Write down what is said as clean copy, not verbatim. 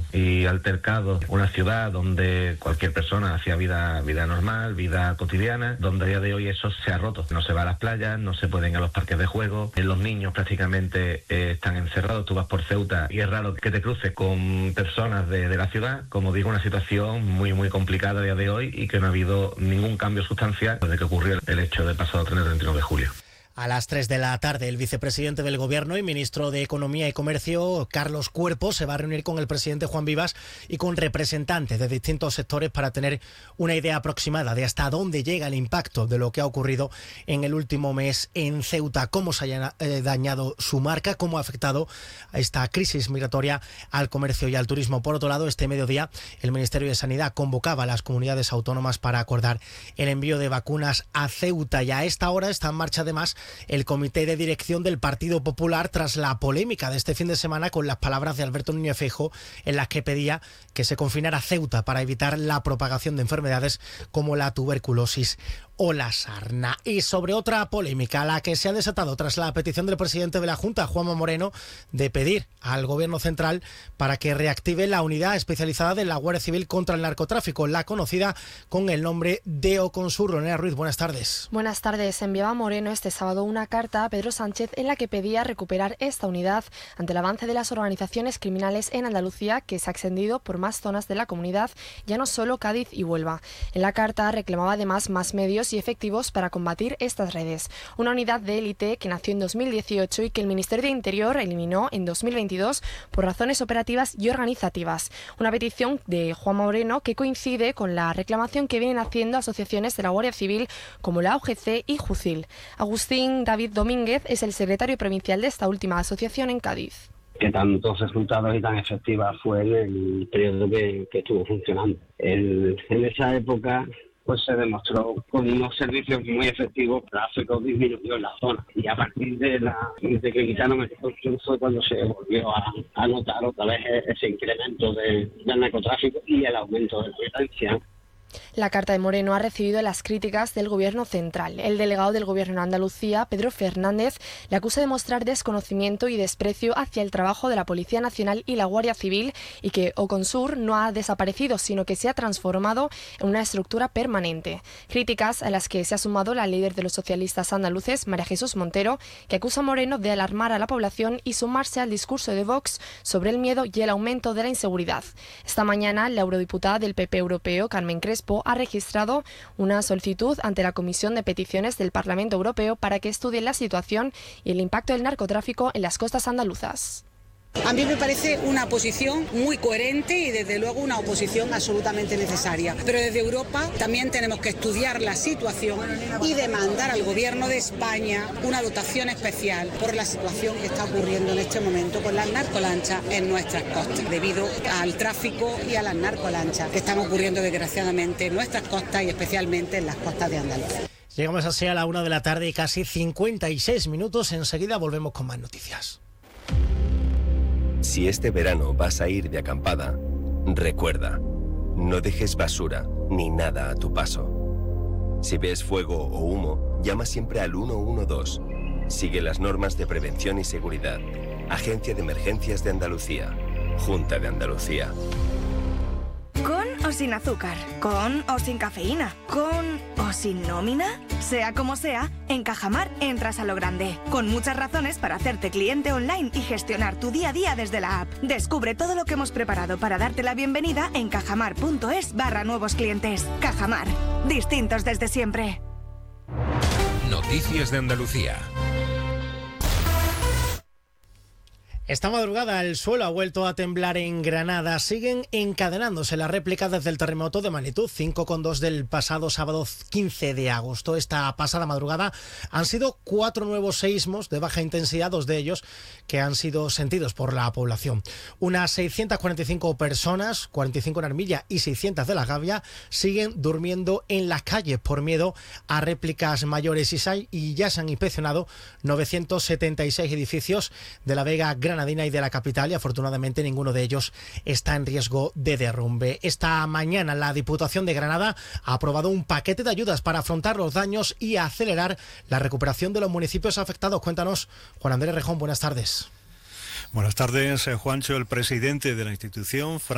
y altercados. Una ciudad donde cualquier persona hacía vida normal, vida cotidiana, donde a día de hoy eso se ha roto. No se va a las playas, no se pueden ir a los parques de juego, los niños prácticamente están encerrados. Tú vas por Ceuta y es raro que te cruces con personas de la ciudad. Como digo, una situación muy complicada a día de hoy y que no ha habido ningún cambio sustancial desde que ocurrió el hecho del pasado 31 de julio. A las 3 de la tarde, el vicepresidente del Gobierno y ministro de Economía y Comercio, Carlos Cuerpo, se va a reunir con el presidente Juan Vivas y con representantes de distintos sectores para tener una idea aproximada de hasta dónde llega el impacto de lo que ha ocurrido en el último mes en Ceuta, cómo se haya dañado su marca, cómo ha afectado a esta crisis migratoria al comercio y al turismo. Por otro lado, este mediodía, el Ministerio de Sanidad convocaba a las comunidades autónomas para acordar el envío de vacunas a Ceuta, y a esta hora está en marcha además el comité de dirección del Partido Popular tras la polémica de este fin de semana con las palabras de Alberto Núñez Feijóo en las que pedía que se confinara Ceuta para evitar la propagación de enfermedades como la tuberculosis o la sarna. Y sobre otra polémica, la que se ha desatado tras la petición del presidente de la Junta, Juanma Moreno, de pedir al Gobierno central para que reactive la unidad especializada de la Guardia Civil contra el narcotráfico, la conocida con el nombre de Oconsur. Lorena Ruiz, buenas tardes. Buenas tardes. Enviaba Moreno este sábado una carta a Pedro Sánchez en la que pedía recuperar esta unidad ante el avance de las organizaciones criminales en Andalucía, que se ha extendido por más zonas de la comunidad, ya no solo Cádiz y Huelva. En la carta reclamaba además más medios y efectivos para combatir estas redes. Una unidad de élite que nació en 2018 y que el Ministerio de Interior eliminó en 2022 por razones operativas y organizativas. Una petición de Juanma Moreno que coincide con la reclamación que vienen haciendo asociaciones de la Guardia Civil como la UGC y JUCIL. Agustín David Domínguez es el secretario provincial de esta última asociación en Cádiz. Que tantos resultados y tan efectivas fue en el periodo que estuvo funcionando. En esa época pues se demostró con unos servicios muy efectivos, el tráfico disminuyó en la zona, y a partir de que quitaron el control fue cuando se volvió a notar otra vez ese incremento del narcotráfico y el aumento de la violencia. La carta de Moreno ha recibido las críticas del Gobierno central. El delegado del Gobierno en Andalucía, Pedro Fernández, le acusa de mostrar desconocimiento y desprecio hacia el trabajo de la Policía Nacional y la Guardia Civil, y que Oconsur no ha desaparecido, sino que se ha transformado en una estructura permanente. Críticas a las que se ha sumado la líder de los socialistas andaluces, María Jesús Montero, que acusa a Moreno de alarmar a la población y sumarse al discurso de Vox sobre el miedo y el aumento de la inseguridad. Esta mañana, la eurodiputada del PP europeo, Carmen Crespo, ha registrado una solicitud ante la Comisión de Peticiones del Parlamento Europeo para que estudie la situación y el impacto del narcotráfico en las costas andaluzas. A mí me parece una posición muy coherente y desde luego una oposición absolutamente necesaria. Pero desde Europa también tenemos que estudiar la situación y demandar al Gobierno de España una dotación especial por la situación que está ocurriendo en este momento con las narcolanchas en nuestras costas, debido al tráfico y a las narcolanchas que están ocurriendo desgraciadamente en nuestras costas y especialmente en las costas de Andalucía. Llegamos así a la 1 de la tarde y casi 56 minutos. Enseguida volvemos con más noticias. Si este verano vas a ir de acampada, recuerda, no dejes basura ni nada a tu paso. Si ves fuego o humo, llama siempre al 112. Sigue las normas de prevención y seguridad. Agencia de Emergencias de Andalucía. Junta de Andalucía. ¿Con o sin azúcar? ¿Con o sin cafeína? ¿Con o sin nómina? Sea como sea, en Cajamar entras a lo grande, con muchas razones para hacerte cliente online y gestionar tu día a día desde la app. Descubre todo lo que hemos preparado para darte la bienvenida en cajamar.es/nuevos clientes. Cajamar, distintos desde siempre. Noticias de Andalucía. Esta madrugada el suelo ha vuelto a temblar en Granada. Siguen encadenándose las réplicas desde el terremoto de magnitud 5,2 del pasado sábado 15 de agosto. Esta pasada madrugada han sido 4 nuevos seísmos de baja intensidad, 2 de ellos que han sido sentidos por la población. Unas 645 personas, 45 en Armilla y 600 de La Gavia, siguen durmiendo en las calles por miedo a réplicas mayores y ya se han inspeccionado 976 edificios de la Vega Granadina y de la capital, y afortunadamente ninguno de ellos está en riesgo de derrumbe. Esta mañana la Diputación de Granada ha aprobado un paquete de ayudas para afrontar los daños y acelerar la recuperación de los municipios afectados. Cuéntanos, Juan Andrés Rejón, buenas tardes. Buenas tardes, Juancho. El presidente de la institución,